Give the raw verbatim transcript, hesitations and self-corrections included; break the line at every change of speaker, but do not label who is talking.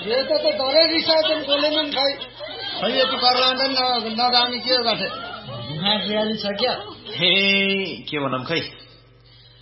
यो त डरै रिसाउँछन् बोलेनन् खै खै यति कर्लान्डन नगामी के गर्थे
सक्यो
हे के भनौँ खै